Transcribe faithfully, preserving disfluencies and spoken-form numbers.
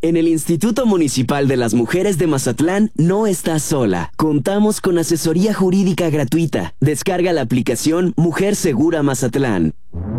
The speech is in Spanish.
En el Instituto Municipal de las Mujeres de Mazatlán no estás sola. Contamos con asesoría jurídica gratuita. Descarga la aplicación Mujer Segura Mazatlán.